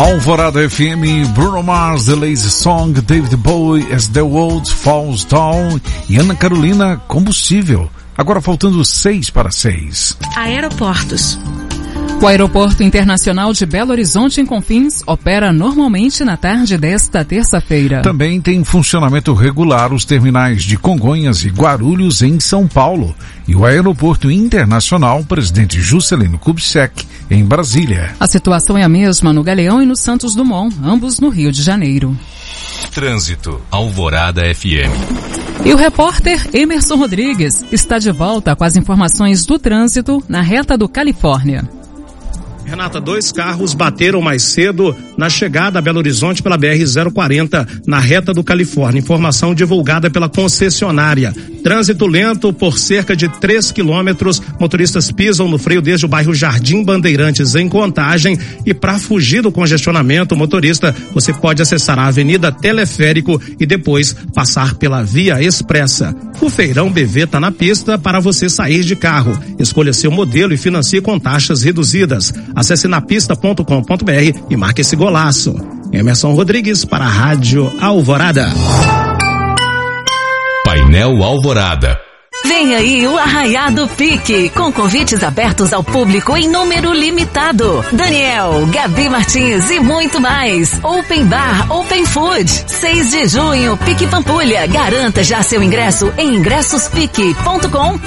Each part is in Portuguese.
Alvorada FM, Bruno Mars, The Lazy Song, David Bowie, As the World Falls Down e Ana Carolina, Combustível. Agora faltando 6:06. Aeroportos. O Aeroporto Internacional de Belo Horizonte, em Confins, opera normalmente na tarde desta terça-feira. Também tem funcionamento regular os terminais de Congonhas e Guarulhos, em São Paulo, e o Aeroporto Internacional Presidente Juscelino Kubitschek, em Brasília. A situação é a mesma no Galeão e no Santos Dumont, ambos no Rio de Janeiro. Trânsito, Alvorada FM. E o repórter Emerson Rodrigues está de volta com as informações do trânsito na reta do Califórnia. Renata, 2 carros bateram mais cedo na chegada a Belo Horizonte pela BR-040, na reta do Califórnia. Informação divulgada pela concessionária. Trânsito lento por cerca de 3 quilômetros. Motoristas pisam no freio desde o bairro Jardim Bandeirantes, em Contagem. E para fugir do congestionamento, motorista, você pode acessar a Avenida Teleférico e depois passar pela Via Expressa. O Feirão BV está na pista para você sair de carro. Escolha seu modelo e financie com taxas reduzidas. Acesse napista.com.br e marque esse golaço. Emerson Rodrigues para a Rádio Alvorada. Painel Alvorada. Vem aí o Arraiado Pique, com convites abertos ao público em número limitado. Daniel, Gabi Martins e muito mais. Open Bar, Open Food. 6 de junho, Pique Pampulha. Garanta já seu ingresso em ingressospique.com.br.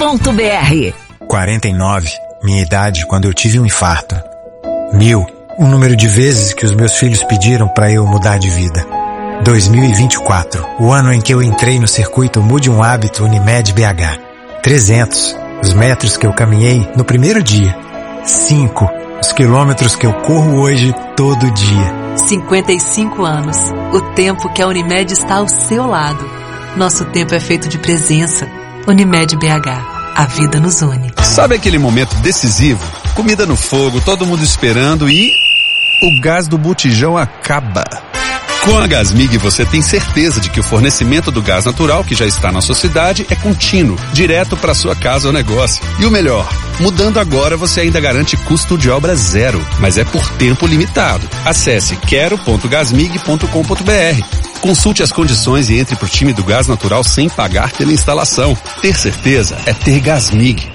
49, minha idade quando eu tive um infarto. 1000, o número de vezes que os meus filhos pediram para eu mudar de vida. 2024, o ano em que eu entrei no circuito Mude um Hábito Unimed BH. 300, os metros que eu caminhei no primeiro dia. 5, os quilômetros que eu corro hoje todo dia. 55 anos, o tempo que a Unimed está ao seu lado. Nosso tempo é feito de presença. Unimed BH. A vida nos une. Sabe aquele momento decisivo? Comida no fogo, todo mundo esperando e o gás do botijão acaba. Com a Gasmig você tem certeza de que o fornecimento do gás natural que já está na sua cidade é contínuo, direto para sua casa ou negócio. E o melhor, mudando agora você ainda garante custo de obra zero, mas é por tempo limitado. Acesse quero.gasmig.com.br. Consulte as condições e entre para o time do gás natural sem pagar pela instalação. Ter certeza é ter Gasmig.